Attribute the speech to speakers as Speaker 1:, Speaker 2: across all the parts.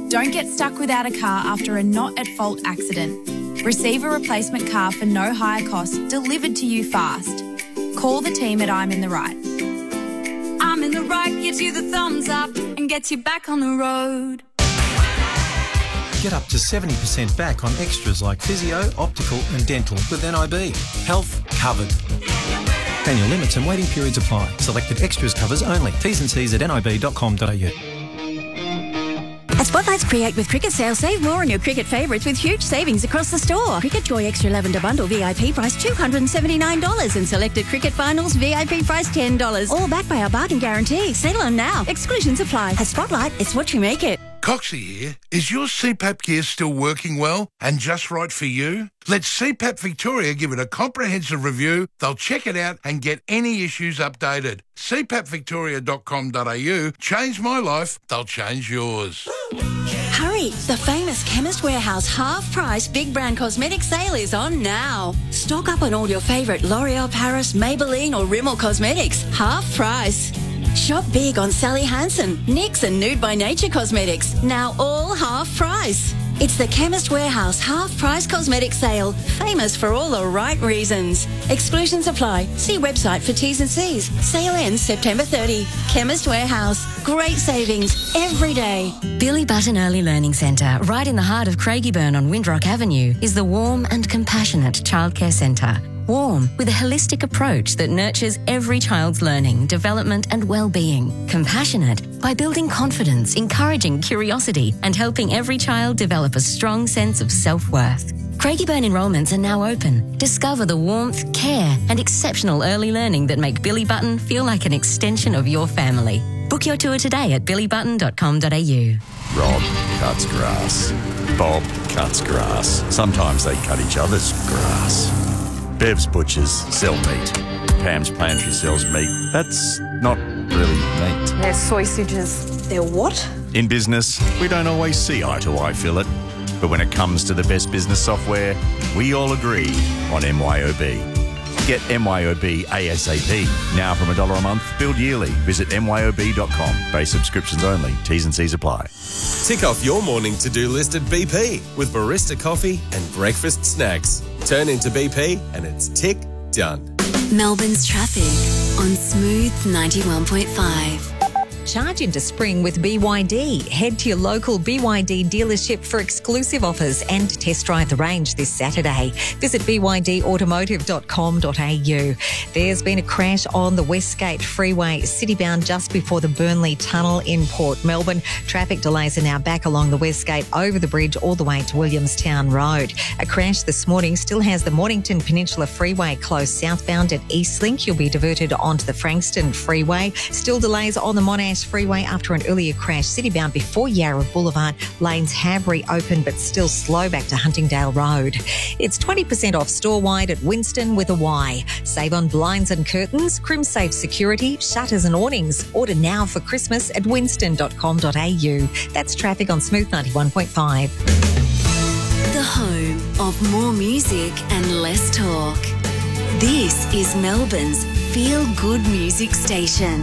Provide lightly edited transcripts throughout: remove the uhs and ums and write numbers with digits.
Speaker 1: Don't get stuck without a car after a not-at-fault accident. Receive a replacement car for no higher cost delivered to you fast. Call the team at I'm in the Right. I'm in the Right gives you the thumbs up and gets you back on the road.
Speaker 2: Get up to 70% back on extras like physio, optical and dental with NIB. Health covered. Annual limits and waiting periods apply. Selected extras covers only. T's and C's at nib.com.au.
Speaker 3: At Spotlight's Create with Cricket sale, save more on your cricket favourites with huge savings across the store. Cricket Joy Extra Lavender Bundle VIP price $279 and selected cricket finals VIP price $10. All backed by our bargain guarantee. Sale on now. Exclusions apply. At Spotlight, it's what you make it.
Speaker 4: Coxie here. Is your CPAP gear still working well and just right for you? Let CPAP Victoria give it a comprehensive review. They'll check it out and get any issues updated. CPAPvictoria.com.au. Change my life, they'll change yours.
Speaker 3: Hurry! The famous Chemist Warehouse half-price big brand cosmetic sale is on now. Stock up on all your favourite L'Oreal Paris, Maybelline or Rimmel cosmetics. Half price. Shop big on Sally Hansen, NYX and Nude by Nature cosmetics. Now all half price. It's the Chemist Warehouse half-price cosmetic sale. Famous for all the right reasons. Exclusions apply. See website for T's and C's. Sale ends September 30. Chemist Warehouse. Great savings every day.
Speaker 5: Billy Button Early Learning Centre, right in the heart of Craigieburn on Windrock Avenue, is the warm and compassionate childcare centre. Warm, with a holistic approach that nurtures every child's learning, development and well-being. Compassionate, by building confidence, encouraging curiosity and helping every child develop a strong sense of self-worth. Craigieburn enrolments are now open. Discover the warmth, care and exceptional early learning that make Billy Button feel like an extension of your family. Book your tour today at billybutton.com.au.
Speaker 6: Rob cuts grass. Bob cuts grass. Sometimes they cut each other's grass. Bev's Butchers sell meat. Pam's Pantry sells meat. That's not really meat.
Speaker 7: They're sausages. They're what?
Speaker 6: In business, we don't always see eye to eye, Philip. But when it comes to the best business software, we all agree on MYOB. Get MYOB ASAP. Now from $1 a month, billed yearly. Visit myob.com. Base subscriptions only. T's and C's apply.
Speaker 8: Tick off your morning to-do list at BP with barista coffee and breakfast snacks. Turn into BP and it's tick done.
Speaker 9: Melbourne's traffic on Smooth 91.5.
Speaker 10: Charge into spring with BYD. Head to your local BYD dealership for exclusive offers and test drive the range this Saturday. Visit bydautomotive.com.au. There's been a crash on the Westgate Freeway, citybound just before the Burnley Tunnel in Port Melbourne. Traffic delays are now back along the Westgate over the bridge all the way to Williamstown Road. A crash this morning still has the Mornington Peninsula Freeway closed southbound at Eastlink. You'll be diverted onto the Frankston Freeway. Still delays on the Monash Freeway after an earlier crash citybound before Yarra Boulevard. Lanes have reopened but still slow back to Huntingdale Road. It's 20% off store-wide at Winston with a Y. Save on blinds and curtains, CrimSafe security, shutters and awnings. Order now for Christmas at winston.com.au. That's traffic on Smooth 91.5.
Speaker 9: The home of more music and less talk. This is Melbourne's feel-good music station.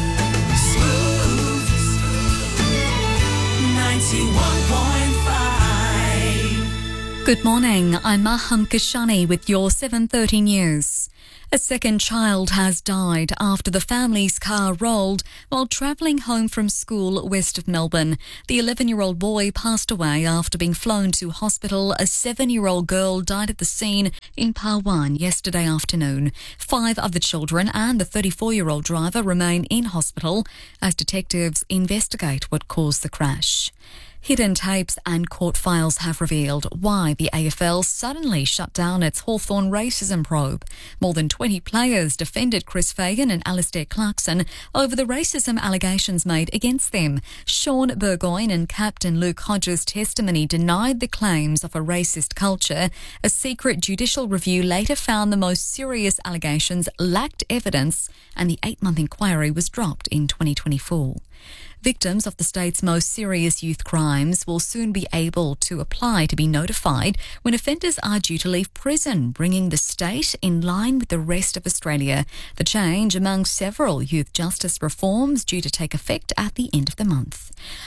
Speaker 11: 91.5. Good morning, I'm Maham Kashani with your 7:30 news. A second child has died after the family's car rolled while travelling home from school west of Melbourne. The 11-year-old boy passed away after being flown to hospital. A 7-year-old girl died at the scene in Parwan yesterday afternoon. 5 of the children and the 34-year-old driver remain in hospital as detectives investigate what caused the crash. Hidden tapes and court files have revealed why the AFL suddenly shut down its Hawthorn racism probe. More than 20 players defended Chris Fagan and Alistair Clarkson over the racism allegations made against them. Sean Burgoyne and Captain Luke Hodges' testimony denied the claims of a racist culture. A secret judicial review later found the most serious allegations lacked evidence and the 8-month inquiry was dropped in 2024. Victims of the state's most serious youth crimes will soon be able to apply to be notified when offenders are due to leave prison, bringing the state in line with the rest of Australia. The change among several youth justice reforms due to take effect at the end of the month.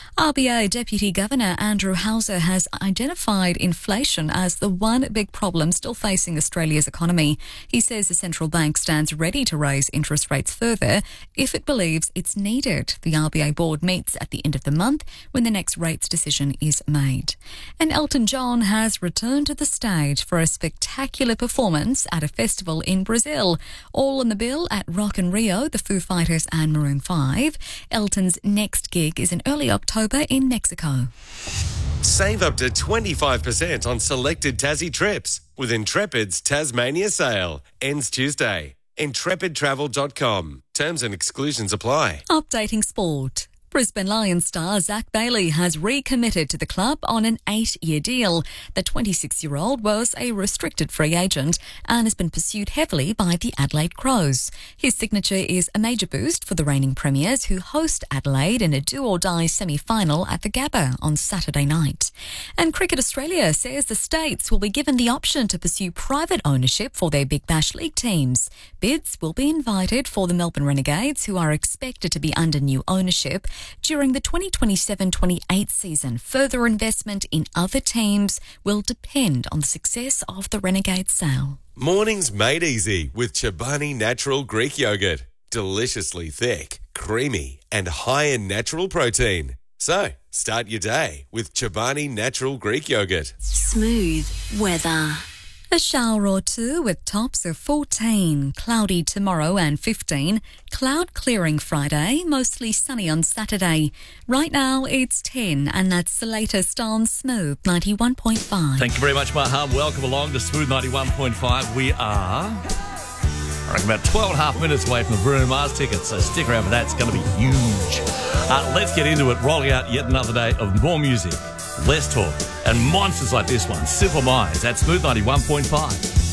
Speaker 11: RBA Deputy Governor Andrew Hauser has identified inflation as the one big problem still facing Australia's economy. He says the central bank stands ready to raise interest rates further if it believes it's needed. The RBA board meets at the end of the month when the next rates decision is made. And Elton John has returned to the stage for a spectacular performance at a festival in Brazil. All on the bill at Rock in Rio, the Foo Fighters and Maroon 5. Elton's next gig is in early October in Mexico.
Speaker 8: Save up to 25% on selected Tassie trips with Intrepid's Tasmania sale. Ends Tuesday. IntrepidTravel.com. Terms and exclusions apply.
Speaker 11: Updating sport. Brisbane Lions star Zach Bailey has recommitted to the club on an 8-year deal. The 26-year-old was a restricted free agent and has been pursued heavily by the Adelaide Crows. His signature is a major boost for the reigning premiers who host Adelaide in a do-or-die semi-final at the Gabba on Saturday night. And Cricket Australia says the states will be given the option to pursue private ownership for their Big Bash League teams. Bids will be invited for the Melbourne Renegades, who are expected to be under new ownership during the 2027-28 season. Further investment in other teams will depend on the success of the Renegade sale.
Speaker 8: Mornings made easy with Chobani Natural Greek Yogurt. Deliciously thick, creamy and high in natural protein. So, start your day with Chobani Natural Greek Yogurt.
Speaker 9: Smooth weather.
Speaker 11: A shower or two with tops of 14, cloudy tomorrow and 15, cloud clearing Friday, mostly sunny on Saturday. Right now it's 10 and that's the latest on Smooth 91.5.
Speaker 12: Thank you very much, Maham. Welcome along to Smooth 91.5. We are, I reckon, about 12 and a half minutes away from the Bruno Mars tickets, so stick around for that. It's going to be huge. Let's get into it, rolling out yet another day of more music, less talk, and monsters like this one, Simple Minds at Smooth 91.5.